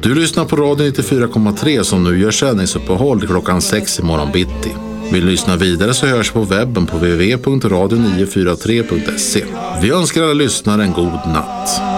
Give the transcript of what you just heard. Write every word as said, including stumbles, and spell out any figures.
Du lyssnar på Radio nittiofyra komma tre som nu gör sändningsuppehåll klockan sex i morgon bitti. Vill lyssna vidare så hörs på webben på w w w punkt radio nio fyra tre punkt se. Vi önskar alla lyssnare en god natt.